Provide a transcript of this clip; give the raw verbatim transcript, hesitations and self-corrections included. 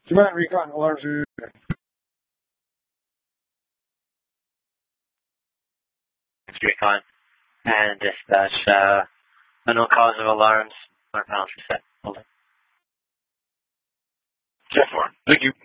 Command recon alarms are recon and dispatch. Uh, unknown cause of alarms. Alarm panels reset. Hold on. ten four. Thank you.